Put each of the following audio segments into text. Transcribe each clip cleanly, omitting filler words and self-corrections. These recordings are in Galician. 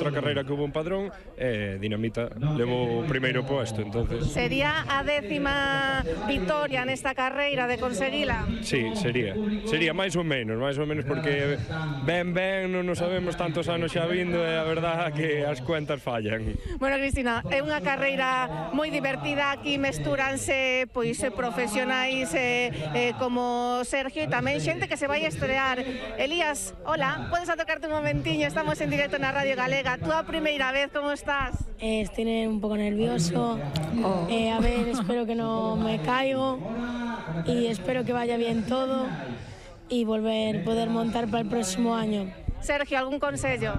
outra carreira que hubo en Padrón, Dinamita levou o primeiro posto, entonces... Sería a 10ª victoria nesta carreira de conseguila? Sí, sería máis ou menos, porque ben non nos sabemos tantos anos xa vindo e a verdad que as cuentas fallan. Bueno, Cristina, é unha carreira moi divertida, aquí mestúranse pois profesionais como Sergio e tamén xente que se vai estrear. Elías, hola, podes atocarte un momentiño, estamos en directo na Radio Galega. Tú a primeira vez, como estás? Estoy un poco nervioso, a ver, espero que no me caigo y espero que vaya bien todo y poder montar para el próximo año. Sergio, algún consello?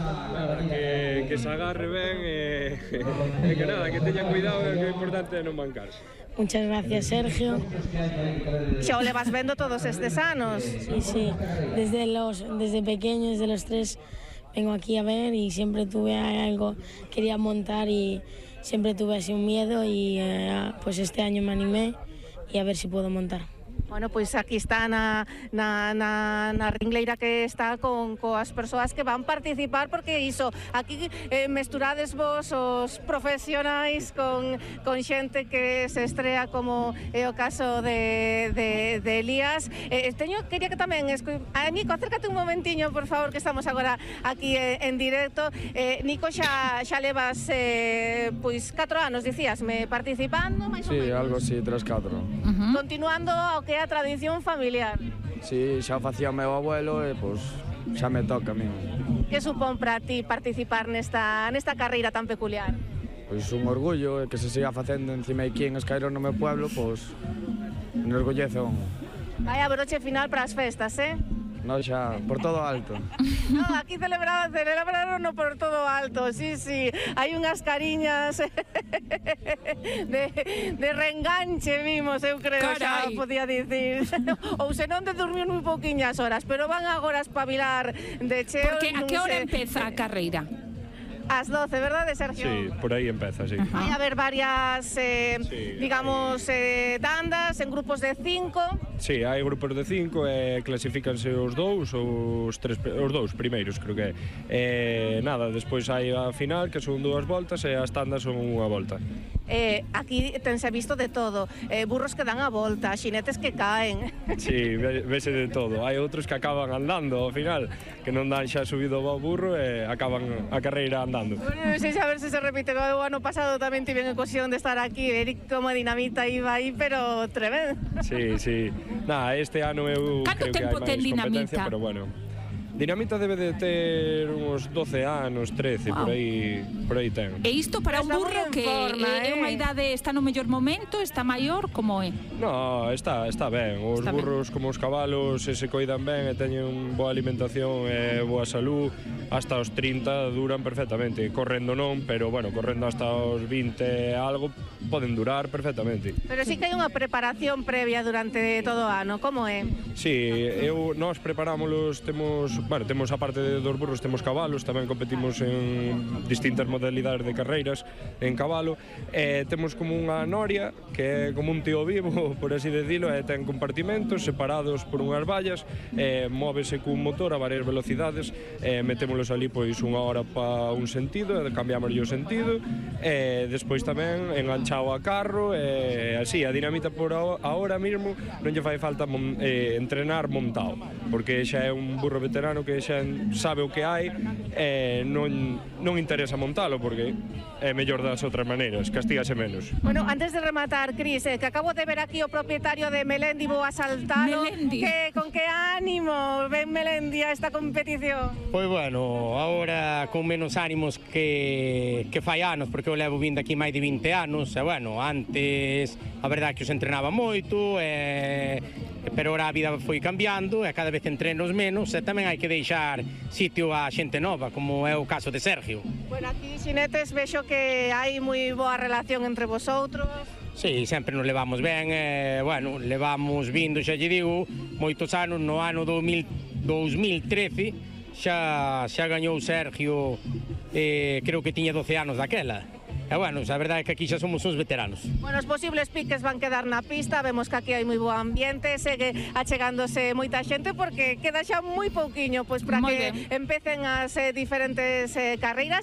Que se agarre ben e que nada, que teña cuidado, que o importante é non mancarse. Muchas gracias, Sergio. Xa o levas vendo todos estes anos? Sí, desde pequeño, desde los 3, vengo aquí a ver y siempre tuve algo, quería montar y siempre tuve así un miedo y pues este año me animé y a ver si puedo montar. Bueno, pois aquí está na ringleira que está con coas persoas que van participar, porque iso, aquí mesturades vos os profesionais con xente que se estrea, como é o caso de Elías. Quería que tamén, Nico, acércate un momentiño, por favor, que estamos agora aquí en directo. Nico, xa levas pois 4 anos, dicíasme, participando, máis ou menos? Sí, algo así, 3-4. Continuando o que é a tradición familiar. Sí, xa facía o meu abuelo e, pois, xa me toca a mí. Que supón para ti participar nesta carreira tan peculiar? Pois un orgullo, que se siga facendo encima aquí en Escairo no meu pueblo, pois, me orgullece. Vai a broche final para as festas, No, xa, por todo alto. No, aquí celebraron por todo alto, sí, hai unhas cariñas de reenganche vimos, eu creo, xa podía dicir. Ou senón de dormir moi pouquiñas horas, pero van agora a espabilar de cheo. Porque a que hora empeza a carreira? Ás 12, verdade, Sergio? Sí, por aí empeza, sí. Vai haber varias, digamos, tandas en grupos de 5. Sí, hai grupos de 5 e clasifícanse os dous primeiros, creo que é. Nada, despois hai a final, que son 2 voltas, e as tandas son unha volta. Aquí tense visto de todo, burros que dan a volta, xinetes que caen. Sí, vese de todo. Hai outros que acaban andando ao final, que non dan xa subido ao burro e acaban a carreira andando. Bueno, non sei a ver se repite. O ano pasado tamén tive a ocasión de estar aquí, ver como a Dinamita iba aí, pero tremendo. Sí. Nada, este ano eu creo que hai máis competencia, pero bueno. Dinamita debe de ter uns 12 anos, 13, por aí ten. E isto para un burro que é unha idade, está no mellor momento, está maior, como é? No, está ben. Os burros como os cabalos se coidan ben e teñen boa alimentación e boa salud, hasta os 30 duran perfectamente. Correndo non, pero bueno, correndo hasta os 20 algo poden durar perfectamente. Pero sí que hai unha preparación previa durante todo o ano, como é? Sí, nós preparámolos, temos a parte dos burros, temos cabalos, tamén competimos en distintas modalidades de carreiras en cabalo, e temos como unha noria, que é como un tío vivo, por así decirlo, e ten compartimentos separados por unhas vallas, móvese cun motor a varias velocidades, metémolos ali pois unha hora para un sentido, cambiámoslle o sentido, e despois tamén enganchado a carro, e así, a Dinamita por ahora mesmo non lle fai falta entrenar montado, porque xa é un burro veterano que xa sabe o que hai e non interesa montalo, porque é mellor das outras maneiras, castígase menos. Bueno, antes de rematar, Cris, que acabo de ver aquí o propietario de Melendi, vou a saltalo. Con que ánimo ven Melendi a esta competición? Pois bueno, agora con menos ánimos que fai anos, porque eu levo vindo aquí máis de 20 anos, e bueno, antes a verdade que os entrenaba moito, pero ahora a vida foi cambiando e cada vez entrenos menos, e tamén hai que deixar sitio a xente nova, como é o caso de Sergio. Bueno, aquí, xinetes, vexo que hai moi boa relación entre vosotros. Sí, sempre nos levamos ben, bueno, levamos vindo, xa lle digo, moitos anos. No ano 2013 xa gañou Sergio, creo que tiña 12 anos daquela. E bueno, a verdade é que aquí xa somos uns veteranos. Bueno, os posibles piques van quedar na pista, vemos que aquí hai moi bo ambiente, segue achegándose moita xente, porque queda xa moi pouquiño pois para que empecen as diferentes carreiras.